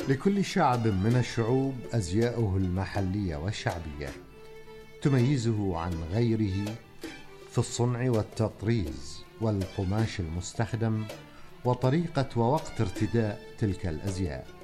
لكل شعب من الشعوب أزياؤه المحلية والشعبية تميزه عن غيره في الصنع والتطريز والقماش المستخدم وطريقة ووقت ارتداء تلك الأزياء.